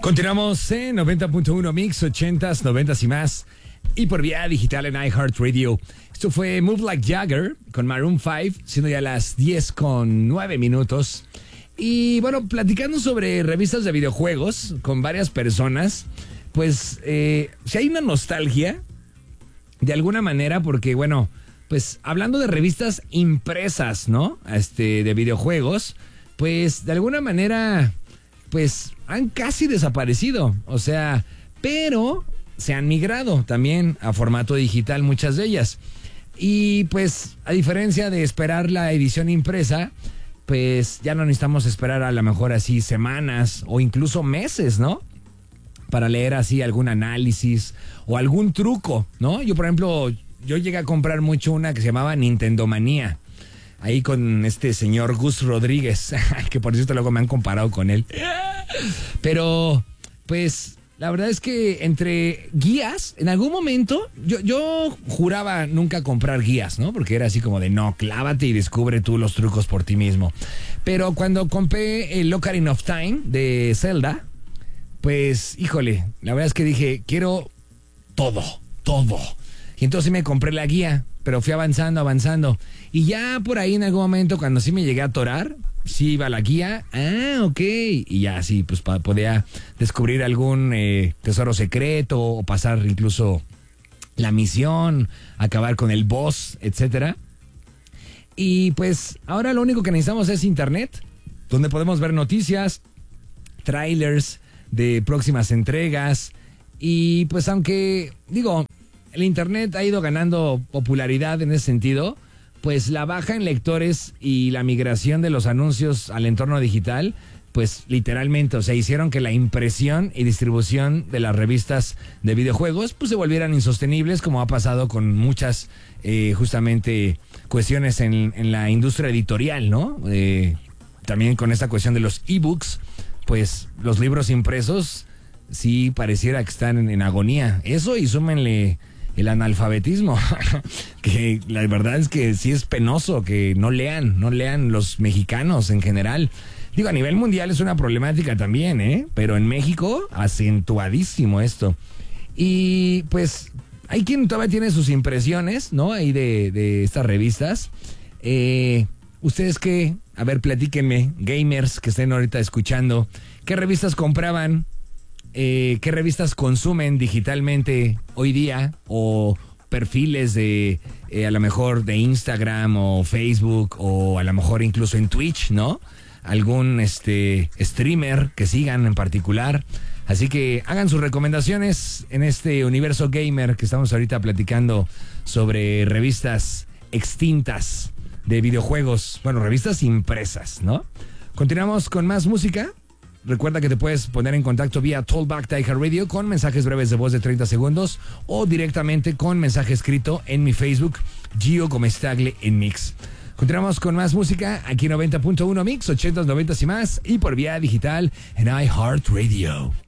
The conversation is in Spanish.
Continuamos en 90.1 Mix, 80s, 90s y más. Y por vía digital en iHeartRadio. Esto fue Move Like Jagger con Maroon 5, siendo ya las 10:09. Y bueno, platicando sobre revistas de videojuegos con varias personas, pues si hay una nostalgia, de alguna manera, porque bueno, pues hablando de revistas impresas, ¿no? De videojuegos, pues de alguna manera, pues han casi desaparecido. O sea, pero se han migrado también a formato digital muchas de ellas. Y pues a diferencia de esperar la edición impresa, pues ya no necesitamos esperar a lo mejor así semanas o incluso meses, ¿no? Para leer así algún análisis o algún truco, ¿no? Yo, por ejemplo, yo llegué a comprar mucho una que se llamaba Nintendo Manía. Ahí con este señor Gus Rodríguez, que por cierto luego me han comparado con él. Pero, pues, la verdad es que entre guías, en algún momento, yo juraba nunca comprar guías, ¿no? Porque era así como de, no, clávate y descubre tú los trucos por ti mismo. Pero cuando compré el Ocarina of Time de Zelda, pues, híjole, la verdad es que dije, quiero todo. Y entonces me compré la guía, pero fui avanzando. Y ya por ahí en algún momento, cuando sí me llegué a atorar, sí iba la guía, ok. Y ya sí, pues podía descubrir algún tesoro secreto o pasar incluso la misión, acabar con el boss, etcétera. Y pues ahora lo único que necesitamos es internet, donde podemos ver noticias, trailers de próximas entregas. Y pues aunque, digo, el internet ha ido ganando popularidad en ese sentido, pues la baja en lectores y la migración de los anuncios al entorno digital, pues literalmente, o sea, hicieron que la impresión y distribución de las revistas de videojuegos pues se volvieran insostenibles, como ha pasado con muchas justamente cuestiones en la industria editorial, ¿no? También con esta cuestión de los ebooks, pues los libros impresos sí pareciera que están en agonía. Eso y súmenle el analfabetismo, que la verdad es que sí es penoso que no lean los mexicanos en general. Digo, a nivel mundial es una problemática también, pero en México acentuadísimo esto. Y pues hay quien todavía tiene sus impresiones, ¿no? Ahí de estas revistas. ¿Ustedes qué? A ver, platíquenme, gamers que estén ahorita escuchando, ¿qué revistas compraban? ¿Qué revistas consumen digitalmente hoy día? O perfiles de, a lo mejor de Instagram o Facebook o a lo mejor incluso en Twitch, ¿no? Algún streamer que sigan en particular. Así que hagan sus recomendaciones en este universo gamer que estamos ahorita platicando sobre revistas extintas de videojuegos. Bueno, revistas impresas, ¿no? Continuamos con más música. Recuerda que te puedes poner en contacto vía Talkback de iHeartRadio con mensajes breves de voz de 30 segundos o directamente con mensaje escrito en mi Facebook, Gio Gómez Tagle en Mix. Continuamos con más música aquí en 90.1 Mix, 80s, 90s y más, y por vía digital en iHeartRadio.